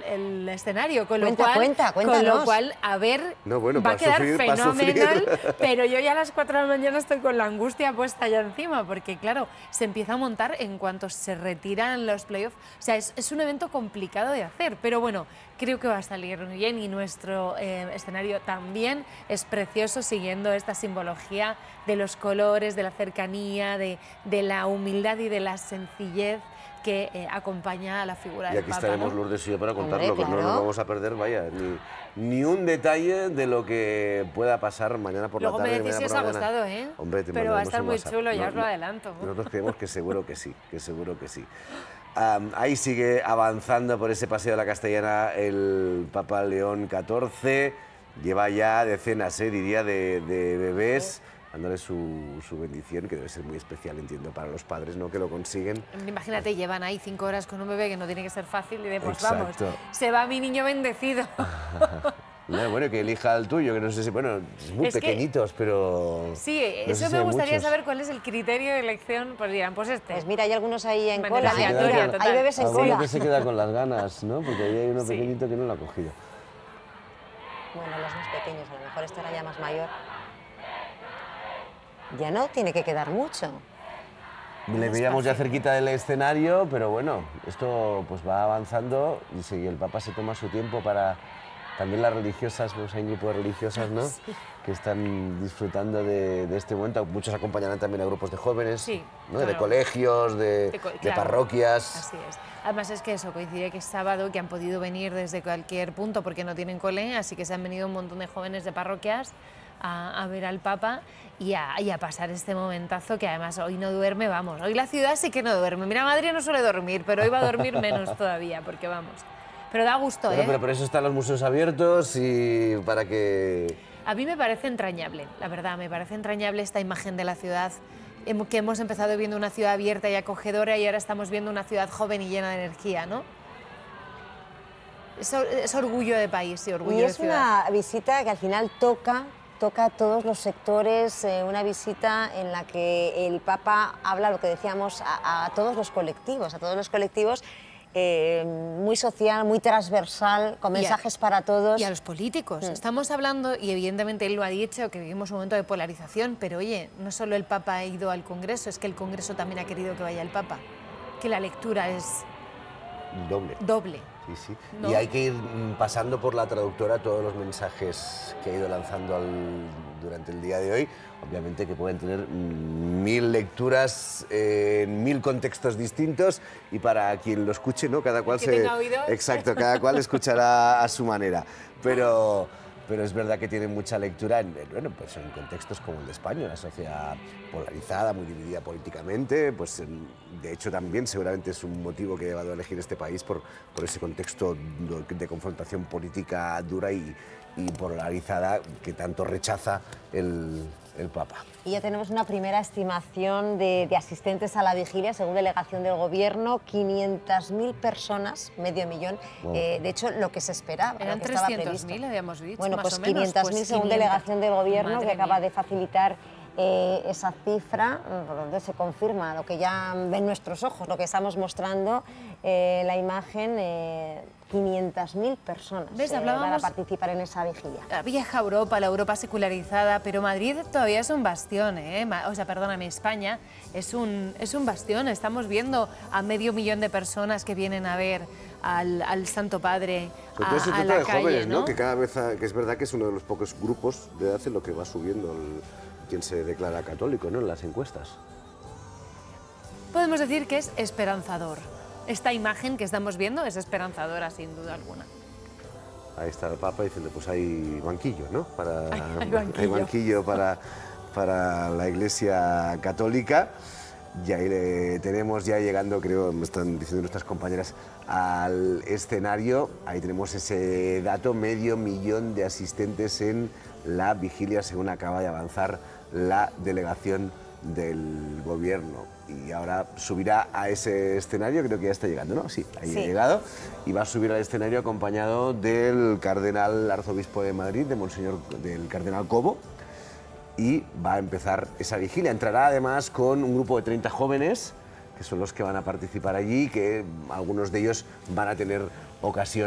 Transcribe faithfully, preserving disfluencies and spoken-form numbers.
el escenario, con lo Cuenta, cual, cuenta, con cuéntanos. lo cual, a ver, No, bueno, va a para quedar sufrir, para fenomenal, sufrir. pero yo ya a las cuatro de la mañana estoy con la angustia puesta ya encima, porque claro, se empieza a montar en cuanto se retiran los playoffs. O sea, es, es un evento complicado de hacer, pero bueno, creo que va a salir bien y nuestro eh, escenario también es precioso, siguiendo esta simbología de los colores, de la cercanía, de, de la humildad y de la sencillez que eh, acompaña a la figura Y del aquí Papa, estaremos ¿no? Lourdes y yo para Hombre, contarlo, que no claro. nos vamos a perder, vaya, ni, ni un detalle de lo que pueda pasar mañana por Luego la tarde. me decís si mañana os por ha la mañana. gustado, ¿eh? Hombre, te Pero va a mandaremos estar un muy WhatsApp. chulo, ya No, os lo no, adelanto. Nosotros creemos que seguro que sí, que seguro que sí. Um, ahí sigue avanzando por ese paseo de la Castellana el Papa León catorce, lleva ya decenas, eh, diría, de, de bebés, dándole su, su bendición, que debe ser muy especial, entiendo, para los padres, ¿no?, que lo consiguen. Imagínate, llevan ahí cinco horas con un bebé, que no tiene que ser fácil, y de pues vamos, Exacto. se va mi niño bendecido. No, bueno, que elija el tuyo, que no sé si, bueno, es muy Es que- pequeñitos, pero... Sí, no eso sé si me hay gustaría muchos. saber cuál es el criterio de elección, pues dirán, pues este. Pues mira, hay algunos ahí en Manera cola. aleatoria, Hay total. bebés en Alguno cola. que se queda con las ganas, ¿no? Porque ahí hay uno Sí. pequeñito que no lo ha cogido. Bueno, los más pequeños, a lo mejor estará ya más mayor. Ya no tiene que quedar mucho. Le veíamos ya cerquita del escenario, pero bueno, esto pues va avanzando y si el Papa se toma su tiempo para... También las religiosas, vemos hay un grupo de religiosas, ¿no?, Sí. que están disfrutando de, de este momento. Muchos acompañarán también a grupos de jóvenes, Sí, ¿no?, de claro. colegios, de, De co- de claro, parroquias. Así es. Además es que eso coincide que es sábado, que han podido venir desde cualquier punto porque no tienen cole, así que se han venido un montón de jóvenes de parroquias a, a ver al Papa y a, y a pasar este momentazo, que además hoy no duerme, vamos, hoy la ciudad sí que no duerme. Mira, Madrid no suele dormir, pero hoy va a dormir menos todavía, porque vamos. Pero da gusto, Bueno, ¿eh? pero por eso están los museos abiertos y para que... A mí me parece entrañable, la verdad, me parece entrañable esta imagen de la ciudad, em- que hemos empezado viendo una ciudad abierta y acogedora y ahora estamos viendo una ciudad joven y llena de energía, ¿no? Es, or- es orgullo de país y orgullo Y de es ciudad. una visita que al final toca, toca a todos los sectores, eh, una visita en la que el Papa habla, lo que decíamos, a, a todos los colectivos, a todos los colectivos, eh, muy social, muy transversal, con Y a- mensajes para todos. Y a los políticos. Mm. Estamos hablando, y evidentemente él lo ha dicho, que vivimos un momento de polarización, pero oye, no solo el Papa ha ido al Congreso, es que el Congreso también ha querido que vaya el Papa, que la lectura es Doble. doble. Sí, sí. ¿No? Y hay que ir mm, pasando por la traductora todos los mensajes que ha ido lanzando al- durante el día de hoy. Obviamente que pueden tener mm, mil lecturas eh, en mil contextos distintos y para quien lo escuche, ¿no? Cada cual que se... tenga oídos. Exacto, cada cual escuchará a su manera. Pero... Pero es verdad que tiene mucha lectura en, en, bueno, pues en contextos como el de España, una sociedad polarizada, muy dividida políticamente. Pues, en- de hecho, también seguramente es un motivo que ha llevado a elegir este país por, por ese contexto de, de confrontación política dura y, y polarizada que tanto rechaza el, el Papa. Y ya tenemos una primera estimación de, de asistentes a la vigilia, según delegación del Gobierno, quinientas mil personas, medio millón. Wow. Eh, de hecho, lo que se esperaba, Eran lo que estaba trescientos previsto. mil, habíamos dicho, Bueno, más pues o menos. quinientas mil Pues según quinientas. delegación del Gobierno, Madre que acaba mía. de facilitar eh, esa cifra, por donde se confirma lo que ya ven nuestros ojos, lo que estamos mostrando, eh, la imagen, eh, quinientas mil personas ¿Ves? eh, van a Hablábamos- participar en esa vigilia. La vieja Europa, la Europa secularizada, pero Madrid todavía es un bastión, ¿eh? Ma- O sea, perdóname, España es un, es un bastión. Estamos viendo a medio millón de personas que vienen a ver al, al Santo Padre Sobre a, todo se a trata la de calle, jóvenes, ¿no? ¿no? Que cada vez, ha- que es verdad que es uno de los pocos grupos de edad en lo que va subiendo el- quien se declara católico, ¿no?, en las encuestas. Podemos decir que es esperanzador. Esta imagen que estamos viendo es esperanzadora, sin duda alguna. Ahí está el Papa diciendo, pues hay banquillo, ¿no? Para, Hay- hay banquillo. hay banquillo para, para la Iglesia Católica. Y ahí le tenemos ya llegando, creo, me están diciendo nuestras compañeras, al escenario. Ahí tenemos ese dato, medio millón de asistentes en la vigilia, según acaba de avanzar la delegación del Gobierno. Y ahora subirá a ese escenario, creo que ya está llegando, ¿no? Sí, ahí Sí. ha llegado. Y va a subir al escenario acompañado del cardenal arzobispo de Madrid, de Monseñor, del cardenal Cobo. Y va a empezar esa vigilia. Entrará además con un grupo de treinta jóvenes, que son los que van a participar allí, que algunos de ellos van a tener ocasión